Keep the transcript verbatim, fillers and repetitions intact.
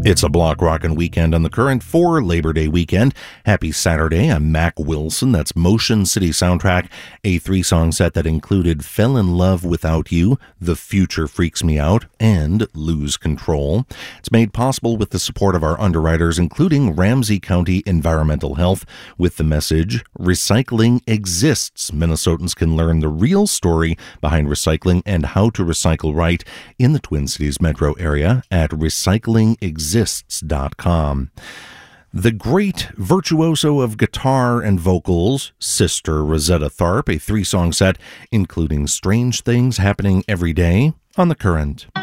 It's a block rockin' weekend on the Current for Labor Day weekend. Happy Saturday. I'm Mac Wilson. That's Motion City Soundtrack, a three-song set that included Fell in Love Without You, The Future Freaks Me Out, and Lose Control. It's made possible with the support of our underwriters, including Ramsey County Environmental Health, with the message, Recycling Exists. Minnesotans can learn the real story behind recycling and how to recycle right in the Twin Cities metro area at recycling exists dot com. The great virtuoso of guitar and vocals, Sister Rosetta Tharpe, a three-song set including Strange Things Happening Every Day on the Current.